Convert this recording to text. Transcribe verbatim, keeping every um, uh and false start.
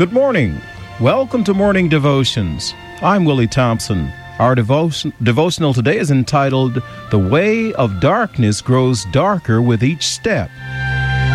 Good morning. Welcome to Morning Devotions. I'm Willie Thompson. Our devotion, devotional today is entitled, The Way of Darkness Grows Darker with Each Step.